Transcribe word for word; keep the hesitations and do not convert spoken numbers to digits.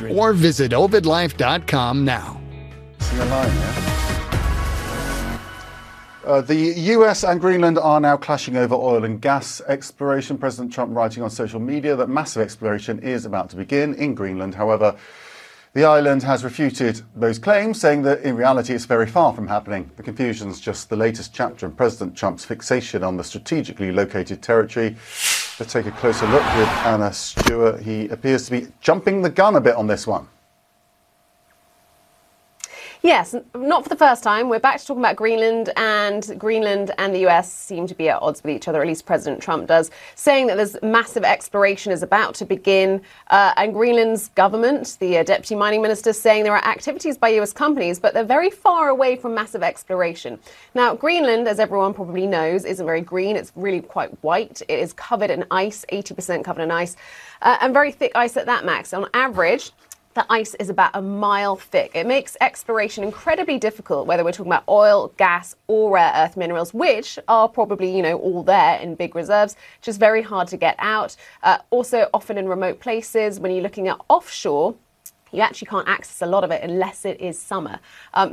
or visit ovid life dot com now. See a line, yeah? Uh, the U S and Greenland are now clashing over oil and gas exploration. President Trump writing on social media that massive exploration is about to begin in Greenland. However, the island has refuted those claims, saying that in reality it's very far from happening. The confusion's just the latest chapter in President Trump's fixation on the strategically located territory. Let's take a closer look with Anna Stewart. He appears to be jumping the gun a bit on this one. Yes, not for the first time. We're back to talking about Greenland, and Greenland and the U S seem to be at odds with each other, at least President Trump does, saying that there's massive exploration is about to begin. Uh, and Greenland's government, the uh, deputy mining minister, saying there are activities by U S companies, but they're very far away from massive exploration. Now, Greenland, as everyone probably knows, isn't very green. It's really quite white. It is covered in ice, eighty percent covered in ice, uh, and very thick ice at that, Max. On average, the ice is about a mile thick. It makes exploration incredibly difficult, whether we're talking about oil, gas, or rare earth minerals, which are probably, you know, all there in big reserves, just very hard to get out. Uh, also, often in remote places, when you're looking at offshore, you actually can't access a lot of it unless it is summer. Um,